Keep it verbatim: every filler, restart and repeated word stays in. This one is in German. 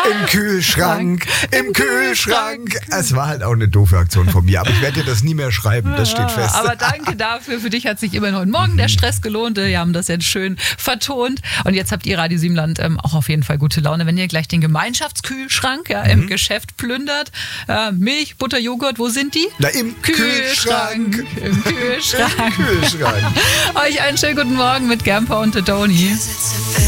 Im Kühlschrank, im Kühlschrank. Es war halt auch eine doofe Aktion von mir, aber ich werde dir das nie mehr schreiben, das steht fest. Aber danke dafür, für dich hat sich immerhin heute Morgen der Stress gelohnt. Wir haben das jetzt schön vertont und jetzt habt ihr Radio Siebenland ähm, auch auf jeden Fall gute Laune, wenn ihr gleich den Gemeinschaftskühlschrank ja, im mhm. Geschäft plündert. Äh, Milch, Butter, Joghurt, wo sind die? Na, im Kühlschrank. Kühlschrank. Im Kühlschrank. Im Kühlschrank. Euch einen schönen guten Morgen mit Gamper und Tony.